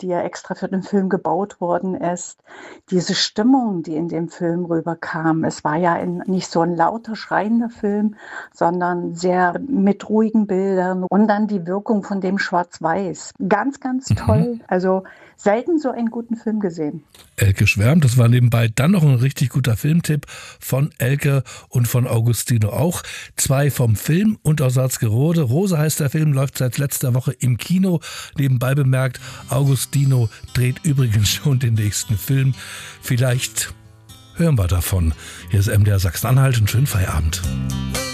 die ja extra für den Film gebaut worden ist, diese Stimmung, die in dem Film rüberkam. Es war ja nicht so ein lauter, schreiender Film, sondern sehr mit ruhigen Bildern und dann die Wirkung von dem Schwarz-Weiß. Ganz, ganz toll. Also selten so einen guten Film gesehen. Elke schwärmt, das war nebenbei dann noch ein richtig guter Filmtipp von Elke und von Augustino auch. 2 vom Film und aus Salzgerode. Rose heißt der Film, läuft seit letzter Woche im Kino. Nebenbei bemerkt, Augustino dreht übrigens schon den nächsten Film. Vielleicht hören wir davon. Hier ist MDR Sachsen-Anhalt, einen schönen Feierabend.